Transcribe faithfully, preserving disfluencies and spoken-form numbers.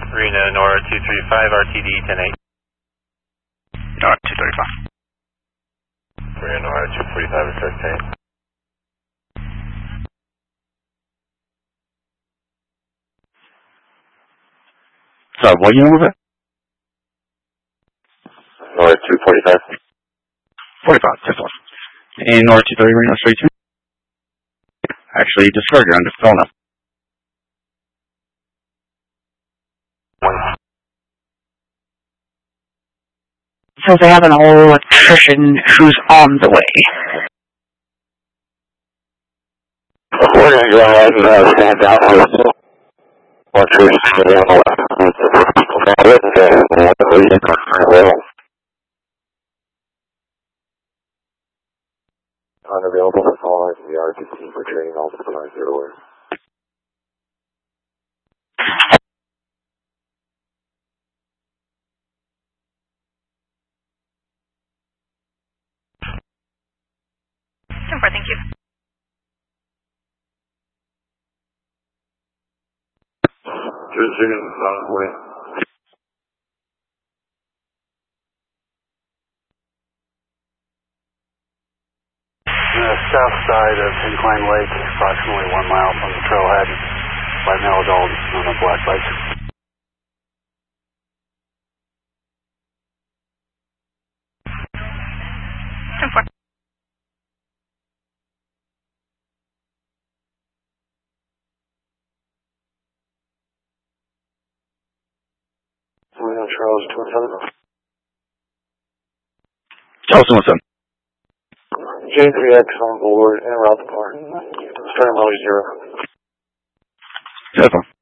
Reno, Nora two three five, R T D ten eight. Nora two thirty-five. Reno, Nora two forty-five, request ten eight. Sorry, what unit was that? Nora two forty-five. forty-five, that's awesome. And Nora two thirty, Reno straight two. Actually, disregard your under phone up. So they have an electrician who's on the way. We're going to go ahead and uh, stand down on this electrician on the left. Unavailable for call lines in the R T C for training all supplies zero orders. Super, thank you. Just on the way. The south side of Incline Lake, approximately one mile from the trailhead, by Melodol on a black bike. Super. Reno Charles two one seven. Charles two one seven. J three X on board and route the part. Starting level zero. Telephone.